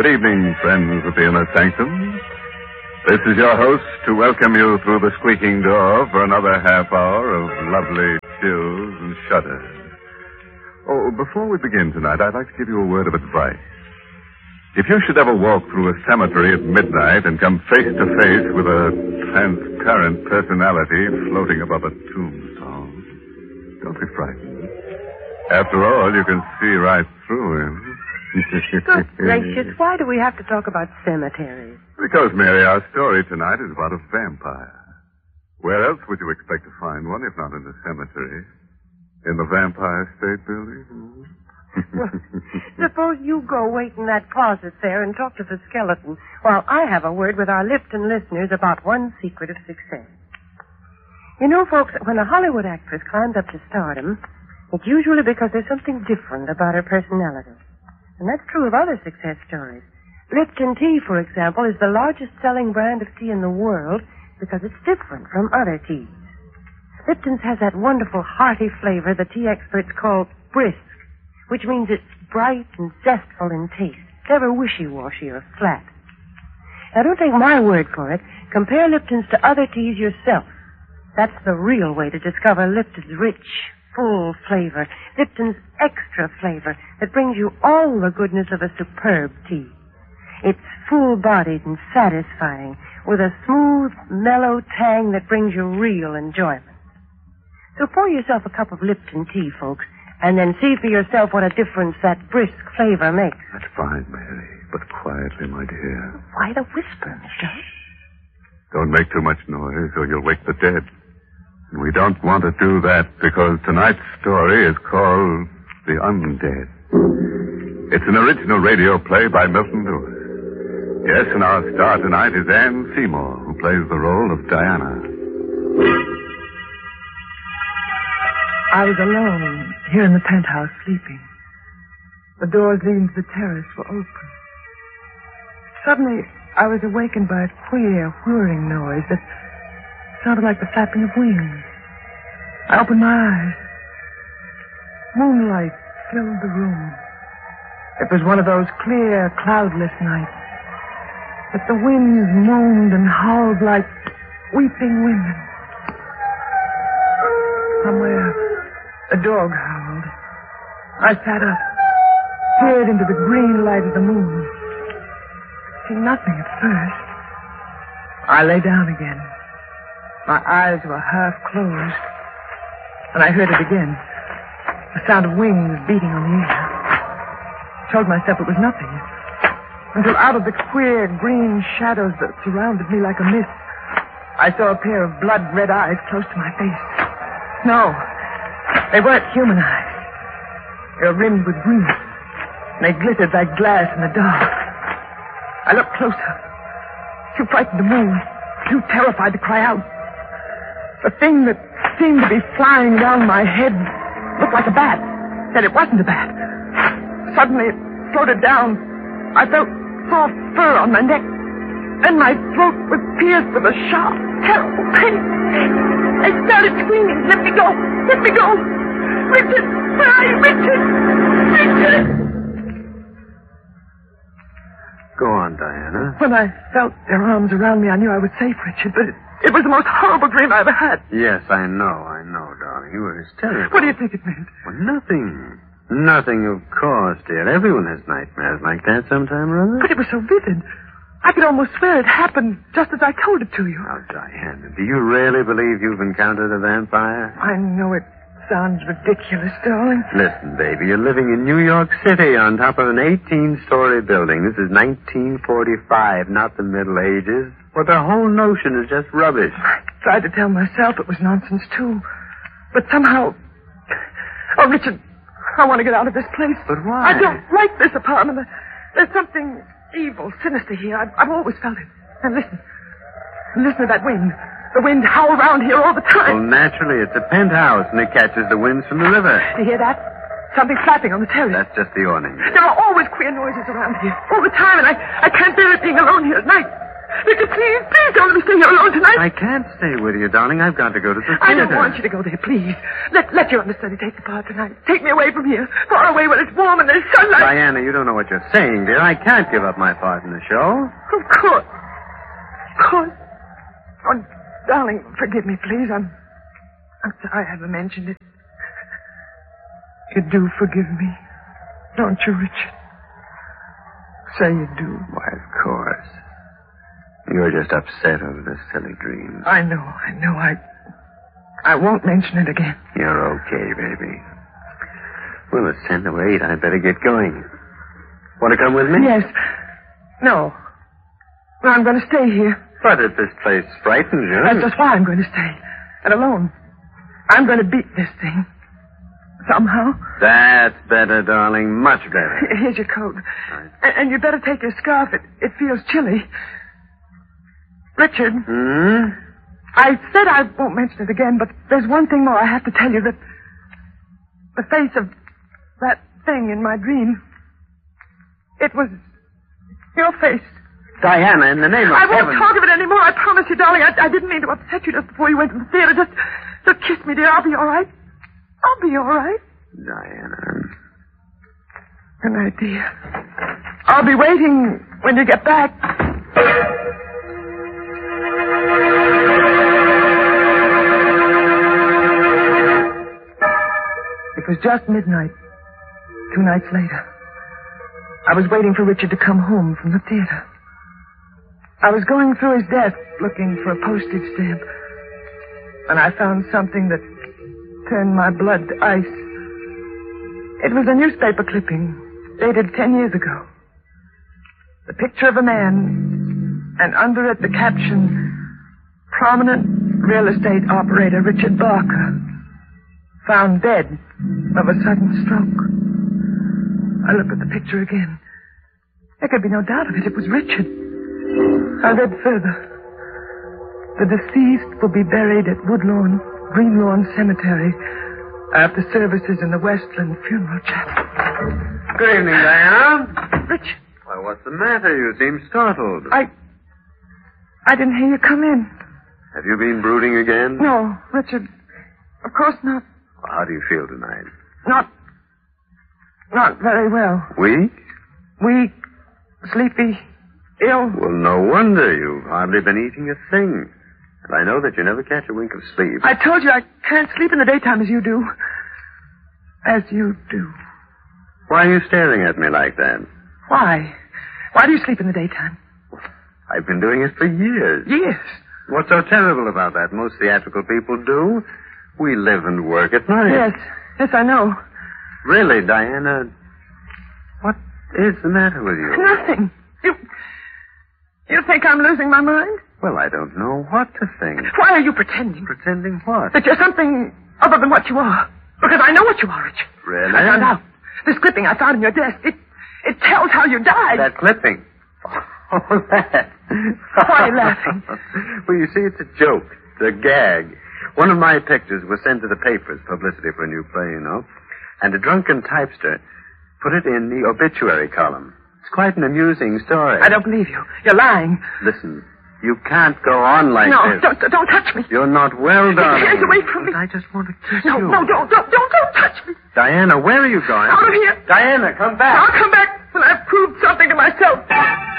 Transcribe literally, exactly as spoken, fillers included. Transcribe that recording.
Good evening, friends of the Inner Sanctum. This is your host to welcome you through the squeaking door for another half hour of lovely chills and shudders. Oh, before we begin tonight, I'd like to give you a word of advice. If you should ever walk through a cemetery at midnight and come face to face with a transparent personality floating above a tombstone, don't be frightened. After all, you can see right through him. Good gracious, why do we have to talk about cemeteries? Because, Mary, our story tonight is about a vampire. Where else would you expect to find one if not in a cemetery? In the Vampire State Building? Well, suppose you go wait in that closet there and talk to the skeleton while I have a word with our Lipton listeners about one secret of success. You know, folks, when a Hollywood actress climbs up to stardom, it's usually because there's something different about her personality. And that's true of other success stories. Lipton Tea, for example, is the largest selling brand of tea in the world because it's different from other teas. Lipton's has that wonderful hearty flavor the tea experts call brisk, which means it's bright and zestful in taste, never wishy-washy or flat. Now, don't take my word for it. Compare Lipton's to other teas yourself. That's the real way to discover Lipton's rich, full flavor, Lipton's extra flavor that brings you all the goodness of a superb tea. It's full-bodied and satisfying, with a smooth, mellow tang that brings you real enjoyment. So pour yourself a cup of Lipton tea, folks, and then see for yourself what a difference that brisk flavor makes. That's fine, Mary, but quietly, my dear. Why the whisper, mister? Don't make too much noise or you'll wake the dead. And we don't want to do that because tonight's story is called The Undead. It's an original radio play by Milton Lewis. Yes, and our star tonight is Anne Seymour, who plays the role of Diana. I was alone here in the penthouse sleeping. The doors leading to the terrace were open. Suddenly, I was awakened by a queer, whirring noise that sounded like the flapping of wings. I opened my eyes. Moonlight filled the room. It was one of those clear, cloudless nights. But the winds moaned and howled like weeping women. Somewhere, a dog howled. I sat up, peered into the green light of the moon. See nothing at first. I lay down again. My eyes were half closed. And I heard it again. The sound of wings beating on the air. I told myself it was nothing. Until out of the queer green shadows that surrounded me like a mist, I saw a pair of blood-red eyes close to my face. No, they weren't human eyes. They were rimmed with green. And they glittered like glass in the dark. I looked closer. Too frightened to move. Too terrified to cry out. The thing that seemed to be flying down my head looked like a bat. Yet it wasn't a bat. Suddenly it floated down. I felt soft fur on my neck. And my throat was pierced with a sharp, terrible pain. I started screaming, let me go, let me go. Richard, where are you, Richard? Richard! Go on, Diana. When I felt their arms around me, I knew I was safe, Richard, but it, it was the most horrible dream I ever had. Yes, I know, I know, darling. You were hysterical. What do you think it meant? Well, nothing. Nothing, of course, dear. Everyone has nightmares like that sometime or other. But it was so vivid. I could almost swear it happened just as I told it to you. Now, Diana, do you really believe you've encountered a vampire? I know it sounds ridiculous, darling. Listen, baby, you're living in New York City on top of an eighteen-story building. This is nineteen forty-five, not the Middle Ages. Well, the whole notion is just rubbish. I tried to tell myself it was nonsense, too. But somehow... Oh, Richard, I want to get out of this place. But why? I don't like this apartment. There's something evil, sinister here. I've, I've always felt it. And listen. Listen to that wind. The wind howls around here all the time. Well, naturally, it's a penthouse, and it catches the winds from the river. Do you hear that? Something flapping on the terrace. That's just the awning. There are always queer noises around here. All the time, and I, I can't bear it being alone here at night. Richard, please, please don't let me stay here alone tonight. I can't stay with you, darling. I've got to go to the theater. I don't want you to go there, please. Let let your understudy take the part tonight. Take me away from here, far away where it's warm and there's sunlight. Diana, you don't know what you're saying, dear. I can't give up my part in the show. Of course. Of course. Oh, darling, forgive me, please. I'm, I'm sorry I haven't mentioned it. You do forgive me, don't you, Richard? Say you do. Why, of course. You're just upset over this silly dream. I know, I know. I I won't mention it again. You're okay, baby. Well, it's ten to eight. I'd better get going. Want to come with me? Yes. No. No, I'm going to stay here. But if this place frightens you... That's just why I'm going to stay. And alone. I'm going to beat this thing. Somehow. That's better, darling. Much better. Here's your coat. Right. And, and you'd better take your scarf. It, it feels chilly. Richard. Hmm? I said I won't mention it again, but there's one thing more I have to tell you. That the face of that thing in my dream, it was your face. Diana, in the name of I won't heaven... talk of it anymore. I promise you, darling. I, I didn't mean to upset you just before you went to the theater. Just, just kiss me, dear. I'll be all right. I'll be all right. Diana. Good night, dear. I'll be waiting when you get back. It was just midnight, two nights later. I was waiting for Richard to come home from the theater. I was going through his desk looking for a postage stamp, and I found something that turned my blood to ice. It was a newspaper clipping dated ten years ago. The picture of a man, and under it the caption, "Prominent real estate operator Richard Barker, found dead of a sudden stroke." I looked at the picture again. There could be no doubt of it. It was Richard. I read further. The deceased will be buried at Woodlawn, Greenlawn Cemetery after services in the Westland Funeral Chapel. Good evening, Diana. Richard. Why, what's the matter? You seem startled. I... I didn't hear you come in. Have you been brooding again? No, Richard. Of course not. Well, how do you feel tonight? Not... Not very well. Weak? Weak, sleepy, ill. Well, no wonder. You've hardly been eating a thing. And I know that you never catch a wink of sleep. I told you I can't sleep in the daytime as you do. As you do. Why are you staring at me like that? Why? Why do you sleep in the daytime? I've been doing it for years. Years. What's so terrible about that? Most theatrical people do. We live and work at night. Yes. Yes, I know. Really, Diana, what is the matter with you? Nothing. You... You think I'm losing my mind? Well, I don't know what to think. Why are you pretending? Pretending what? That you're something other than what you are. Because I know what you are, Richard. Really? I found out. This clipping I found in your desk, it, it tells how you died. That clipping? Oh, that. Why laughing? Well, you see, it's a joke. It's a gag. One of my pictures was sent to the papers, publicity for a new play, you know. And a drunken typester put it in the obituary column. It's quite an amusing story. I don't believe you. You're lying. Listen, you can't go on like no, this. No, don't, don't touch me. You're not well, darling. Get your hands away from me. But I just want to kiss no, you. No, no, don't, don't, don't, don't touch me. Diana, where are you going? Out of here. Diana, come back. I'll come back when I've proved something to myself.